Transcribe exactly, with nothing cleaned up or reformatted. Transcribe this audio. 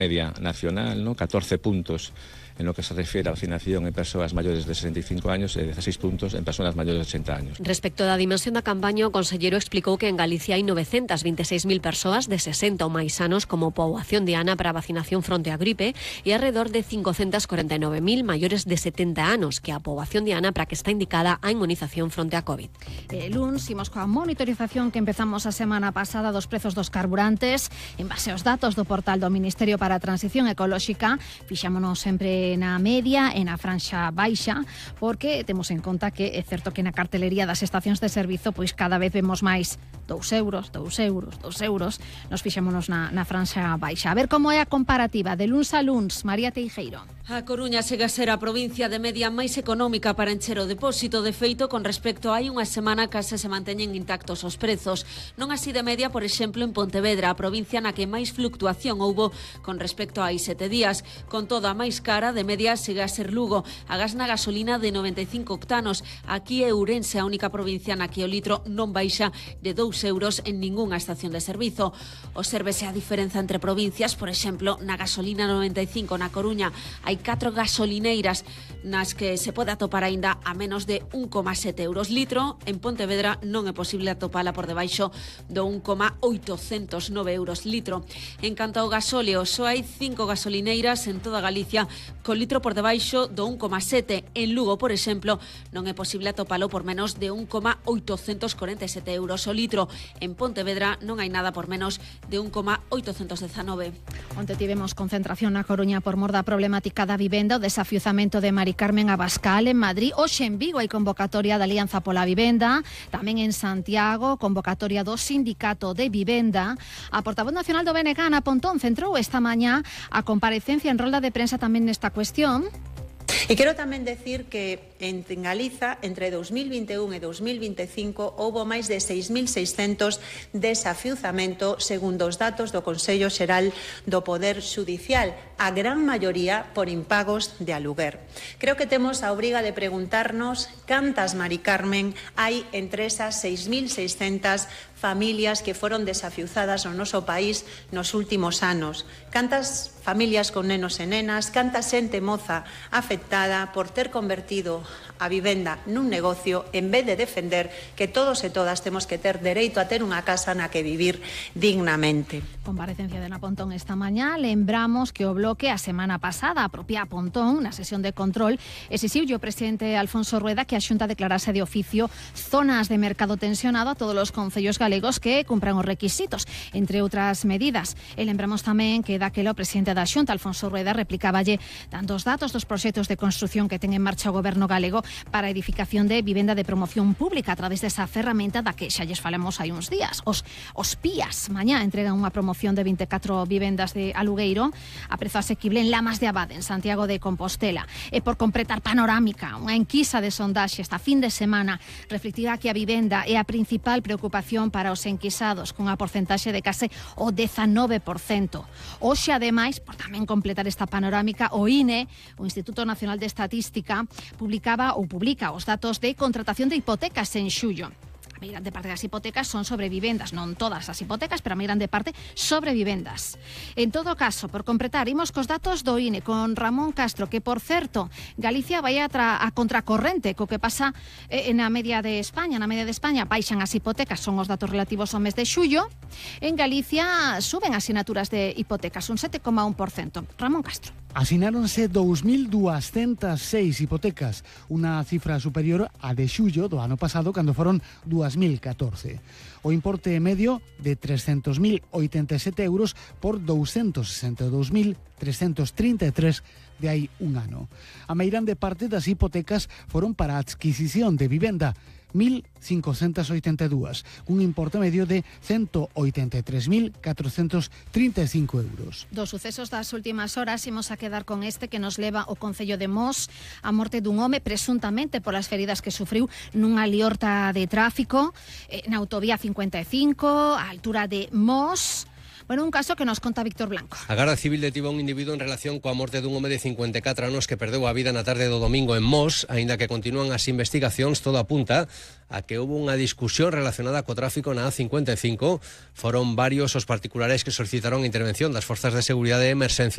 media nacional, ¿no? catorce puntos en lo que se refiere a vacinación en persoas maiores de sesenta e cinco años e dieciséis puntos en persoas maiores de ochenta años. Respecto da dimensión da campaña, o conselleiro explicou que en Galicia hai novecentas veintiséis mil persoas de sesenta ou máis anos como poboación diana para a vacinación fronte á gripe e alrededor de cincocentas corenta e nove mil maiores de setenta anos, que é a poboación diana para que está indicada a inmunización fronte á COVID. Eh, luns, imos coa monitorización que empezamos a semana pasada dos prezos dos carburantes. En base aos datos do portal do Ministerio para a Transición Ecolóxica, fixámonos sempre na media e na franxa baixa, porque temos en conta que é certo que na cartelería das estacións de servizo pois cada vez vemos máis dous euros, dous euros, dous euros. Nos fixámonos na, na franxa baixa. A ver como é a comparativa de luns a luns. María Teijeiro. A Coruña segue a ser a provincia de media máis económica para encher o depósito. De feito, con respecto a hai unha semana case se manteñen intactos os prezos. Non así de media, por exemplo, en Pontevedra, a provincia na que máis fluctuación houbo con respecto a hai sete días. Con toda a máis cara, de media segue a ser Lugo. A gas na gasolina de noventa e cinco octanos. Aquí é Ourense a única provincia na que o litro non baixa de dous euros en ningunha estación de servizo. Obsérvese a diferenza entre provincias. Por exemplo, na gasolina noventa e cinco na Coruña hai catro gasolineiras nas que se pode atopar aínda a menos de un coma sete euros litro. En Pontevedra non é posible atopala por debaixo do un coma oitocentos nove euros litro. En canto ao gasóleo, só hai cinco gasolineiras en toda Galicia con litro por debaixo do un coma sete. En Lugo, por exemplo, non é posible atopalo por menos de un coma oitocentos corenta e sete euros o litro. En Pontevedra non hai nada por menos de un coma oitocentos dezanove. Onte tivemos concentración na Coruña por mor da problemática da vivenda, o desafiuzamento de Mari Carmen Abascal en Madrid. Hoxe en Vigo hai convocatoria da Alianza pola Vivenda, tamén en Santiago, convocatoria do Sindicato de Vivenda. A portavoz nacional do B N G, Ana Pontón, centrou esta mañá a comparecencia en rolda de prensa tamén nesta cuestión. E quero tamén decir que en Galiza, entre dous mil vinte e un e dous mil vinte e cinco, houbo máis de seis mil seiscentos desafiuzamento segundo os datos do Consello Xeral do Poder Xudicial, a gran maioría por impagos de aluguer. Creo que temos a obriga de preguntarnos cantas Mari Carmen hai entre esas seis mil seiscentas familias que foron desafiuzadas no noso país nos últimos anos. Cantas familias con nenos e nenas, canta xente moza afectada por ter convertido a vivenda nun negocio en vez de defender que todos e todas temos que ter dereito a ter unha casa na que vivir dignamente. Comparecencia de Ana Pontón esta mañá. Lembramos que o bloque a semana pasada, a propia Pontón, na sesión de control, exixiu o presidente Alfonso Rueda que a Xunta declarase de oficio zonas de mercado tensionado a todos os concellos galegos que cumpran os requisitos, entre outras medidas. E lembramos tamén que daquela o presidente da Xunta, Alfonso Rueda, replicáballe dando os datos dos proxectos de construción que ten en marcha o goberno galego para a edificación de vivenda de promoción pública a través desa ferramenta da que xa lles falamos hai uns días. Os, os P I As mañá entregan unha promoción de vinte e catro vivendas de alugueiro a prezo asequible en Lamas de Abade, en Santiago de Compostela. E por completar panorámica, unha enquisa de sondaxe esta fin de semana reflectirá que a vivenda é a principal preocupación para os enquisados, cunha porcentaxe de case o dezanove por cento. Hoxe, ademais, por tamén completar esta panorámica, o I N E, o Instituto Nacional de Estatística, publicaba ou publica os datos de contratación de hipotecas en xullo. A máis grande parte das hipotecas son sobre vivendas, non todas as hipotecas, pero a máis grande parte sobre vivendas. En todo caso, por completar, imos cos datos do I N E con Ramón Castro, que, por certo, Galicia vai a, tra a contracorrente co que pasa eh, na media de España. Na media de España baixan as hipotecas, son os datos relativos ao mes de xullo. En Galicia suben as sinaturas de hipotecas, un sete coma un por cento. Ramón Castro. Asináronse dous mil duascentas seis hipotecas, unha cifra superior á de xullo do ano pasado, cando foron dúas mil catorce. O importe medio de trescentos mil oitenta e sete euros por douscentos sesenta e dous mil trescentos trinta e tres de hai un ano. A meirande parte das hipotecas foron para a adquisición de vivenda, mil cincocentas oitenta e dúas, un importe medio de ciento oitenta e tres mil catrocentos trinta e cinco euros. Dos sucesos das últimas horas imos a quedar con este que nos leva o Concello de Mos, a morte dun home presuntamente polas feridas que sufriu nunha liorta de tráfico eh, na autovía cincuenta e cinco, á altura de Mos. Bueno, un caso que nos conta Víctor Blanco. A Garda Civil detivo a un individuo en relación coa morte dun home de cincuenta e catro anos que perdeu a vida na tarde do domingo en Mos, aínda que continúan as investigacións, todo apunta a que houve unha discusión relacionada co tráfico na A cincuenta e cinco. Foron varios os particulares que solicitaron a intervención das forzas de seguridade e emerxencia